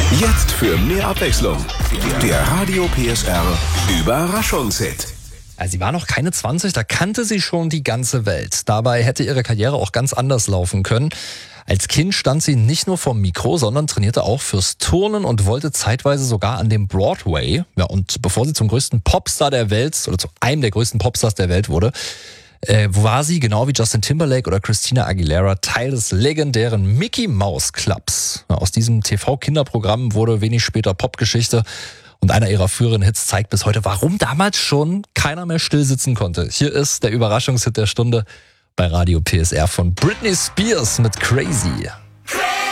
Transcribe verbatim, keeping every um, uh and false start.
Jetzt für mehr Abwechslung. Der Radio P S R Überraschungshit. Also sie war noch keine zwanzig, da kannte sie schon die ganze Welt. Dabei hätte ihre Karriere auch ganz anders laufen können. Als Kind stand sie nicht nur vorm Mikro, sondern trainierte auch fürs Turnen und wollte zeitweise sogar an dem Broadway. Ja, und bevor sie zum größten Popstar der Welt oder zu einem der größten Popstars der Welt wurde, äh, war sie, genau wie Justin Timberlake oder Christina Aguilera, Teil des legendären Mickey Mouse Clubs. Ja, aus diesem T V-Kinderprogramm wurde wenig später Popgeschichte. Und einer ihrer früheren Hits zeigt bis heute, warum damals schon keiner mehr still sitzen konnte. Hier ist der Überraschungshit der Stunde bei Radio P S R von Britney Spears mit Crazy.